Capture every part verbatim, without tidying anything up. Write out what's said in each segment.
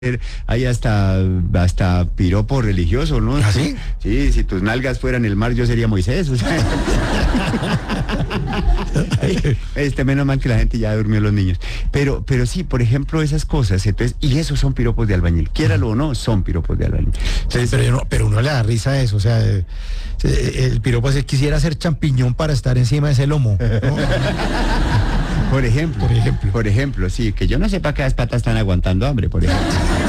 Hay hasta, hasta piropo religioso, ¿no? ¿Ah, sí? Sí, si tus nalgas fueran el mar, yo sería Moisés, o sea. Este, menos mal que la gente ya durmió los niños. Pero, pero sí, por ejemplo, esas cosas, entonces, y esos son piropos de albañil. Quiéralo o no, son piropos de albañil. Entonces, pero, uno, pero uno le da risa a eso, o sea, eh, el piropo es quisiera ser champiñón para estar encima de ese lomo, ¿no? Por ejemplo, por ejemplo, por ejemplo, sí, que yo no sepa que las patas están aguantando hambre, por ejemplo.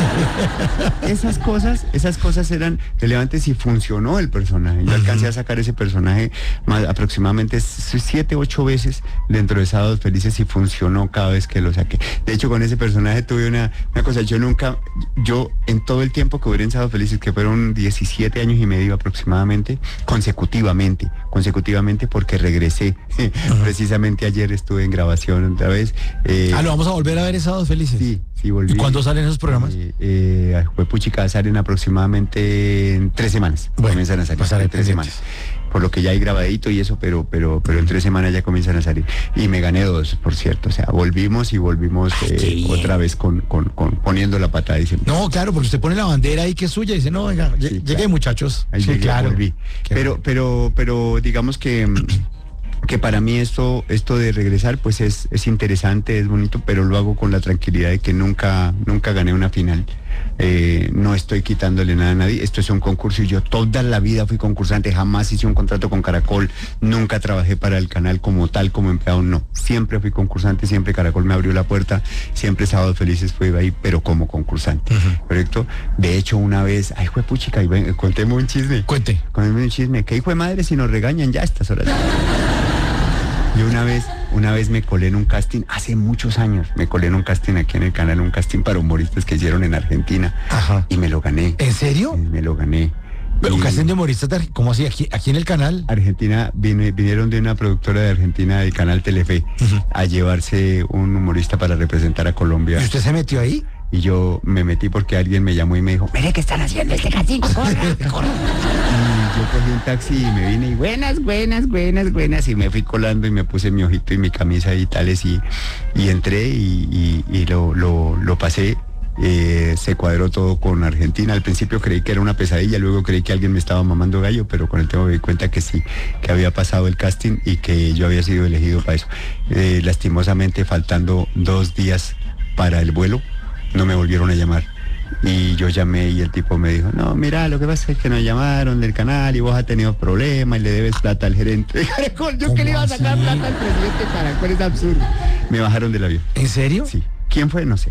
Esas cosas, esas cosas eran relevantes y funcionó el personaje. Yo alcancé a sacar ese personaje más, aproximadamente siete, ocho veces dentro de Sábados Felices y funcionó cada vez que lo saqué. De hecho, con ese personaje tuve una, una cosa, yo nunca, yo en todo el tiempo que duré en Sábados Felices, que fueron diecisiete años y medio aproximadamente, consecutivamente, consecutivamente porque regresé. Precisamente ayer estuve en grabación otra vez. Eh, ah, ¿lo vamos a volver a ver en Sábados Felices? Sí, sí, volví. ¿Y cuándo salen esos programas? Eh, eh, Puchica salen aproximadamente en tres semanas. Bueno, comienzan a salir en tres semanas. Por lo que ya hay grabadito y eso, pero pero pero en tres semanas ya comienzan a salir. Y me gané dos, por cierto. O sea, volvimos y volvimos eh, otra vez con, con, con poniendo la patada. Dice, no, claro, porque usted pone la bandera ahí que es suya y dice, no, venga, sí, llegué, claro. Muchachos. Ahí sí, llegué, claro. Volví. Pero, pero, pero digamos que... que para mí esto esto de regresar pues es, es interesante, es bonito, pero lo hago con la tranquilidad de que nunca nunca gané una final. Eh, no estoy quitándole nada a nadie, esto es un concurso y yo toda la vida fui concursante, jamás hice un contrato con Caracol, nunca trabajé para el canal como tal, como empleado, no, siempre fui concursante, siempre Caracol me abrió la puerta, siempre Sábados Felices fui ahí, pero como concursante, uh-huh. ¿Correcto? De hecho una vez, ay fue puchica, contemos un chisme. Cuente. Contemos un chisme, que hijo de madre si nos regañan ya a estas horas. Yo una vez, una vez me colé en un casting, hace muchos años, me colé en un casting aquí en el canal, un casting para humoristas que hicieron en Argentina. Ajá. Y me lo gané. ¿En serio? Me lo gané. ¿Pero un casting de humoristas? ¿Cómo así? ¿Aquí, aquí en el canal? Argentina, vine, vinieron de una productora de Argentina, del canal Telefe, uh-huh. a llevarse un humorista para representar a Colombia. ¿Y usted se metió ahí? Y yo me metí porque alguien me llamó y me dijo, mire, ¿qué están haciendo este casting? ¡Corra, corra! Y yo cogí un taxi y me vine y buenas, buenas, buenas, buenas. Y me fui colando y me puse mi ojito y mi camisa y tales y, y entré y, y, y lo, lo, lo pasé. Eh, se cuadró todo con Argentina. Al principio creí que era una pesadilla, luego creí que alguien me estaba mamando gallo, pero con el tiempo me di cuenta que sí, que había pasado el casting y que yo había sido elegido para eso. Eh, lastimosamente, faltando dos días para el vuelo, no me volvieron a llamar. Y yo llamé y el tipo me dijo, no, mira, lo que pasa es que nos llamaron del canal y vos has tenido problemas y le debes plata al gerente de Caracol. Yo que le iba a sacar así? plata al presidente de Caracol, es absurdo. Me bajaron del avión. ¿En serio? Sí. ¿Quién fue? No sé.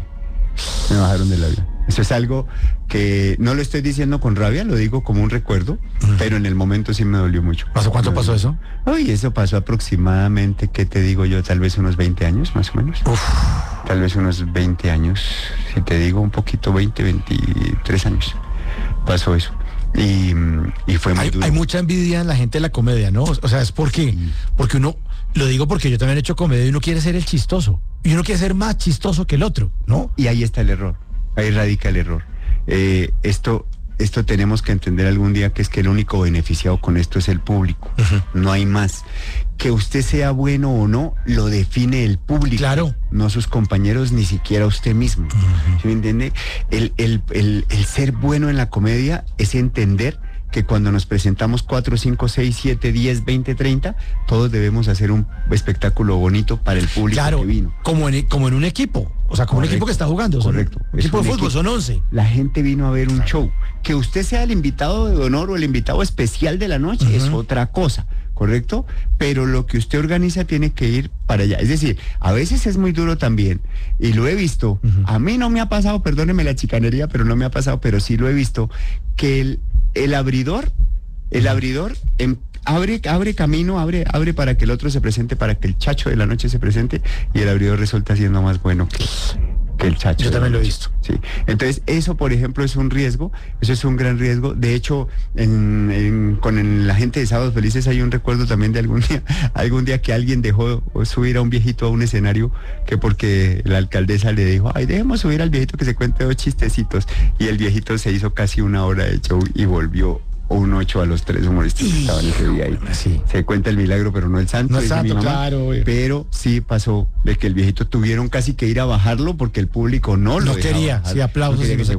Me bajaron del avión. Eso es algo que no lo estoy diciendo con rabia, lo digo como un recuerdo, uh-huh. pero en el momento sí me dolió mucho. ¿Hace cuánto pasó eso? Uy, eso pasó aproximadamente, ¿qué te digo yo? Tal vez unos veinte años, más o menos. Uf. Tal vez unos veinte años, si te digo un poquito, veinte, veintitrés años pasó eso. Y, y fue muy hay, duro. Hay mucha envidia en la gente de la comedia, ¿no? O sea, es porque, sí. porque uno, lo digo porque yo también he hecho comedia y uno quiere ser el chistoso. Y uno quiere ser más chistoso que el otro, ¿no? Y ahí está el error, ahí radica el error. Eh, esto, esto tenemos que entender algún día que es que el único beneficiado con esto es el público, uh-huh. no hay más. Que usted sea bueno o no, lo define el público, claro. no sus compañeros, ni siquiera usted mismo. Uh-huh. ¿Sí me entiende? El, el, el, el ser bueno en la comedia es entender que cuando nos presentamos cuatro, cinco, seis, siete, diez, veinte, treinta, todos debemos hacer un espectáculo bonito para el público claro, que vino. Como en, como en un equipo, o sea, como correcto, un equipo que está jugando. Correcto. Un equipo de fútbol, equipo. Son once. La gente vino a ver un show. Que usted sea el invitado de honor o el invitado especial de la noche uh-huh. es otra cosa, ¿correcto? Pero lo que usted organiza tiene que ir para allá. Es decir, a veces es muy duro también, y lo he visto, uh-huh. a mí no me ha pasado, perdóneme la chicanería, pero no me ha pasado, pero sí lo he visto, que el El abridor, el abridor en, abre, abre camino, abre, abre para que el otro se presente, para que el chacho de la noche se presente, y el abridor resulta siendo más bueno que, que el chacho. Yo también lo he visto. Sí. Entonces, eso, por ejemplo, es un riesgo, eso es un gran riesgo. De hecho, en, en, con el, la gente de Sábados Felices hay un recuerdo también de algún día, algún día que alguien dejó subir a un viejito a un escenario, que porque la alcaldesa le dijo, ay, dejemos subir al viejito que se cuente dos chistecitos, y el viejito se hizo casi una hora de show y volvió o uno echó a los tres humoristas que estaban ese día ahí. Sí. Se cuenta el milagro, pero no el santo. No es dice mi santo, mamá. claro, güey. Pero sí pasó de que el viejito tuvieron casi que ir a bajarlo porque el público no lo No dejaba quería, bajar. sí, aplausos No quería y no que sé se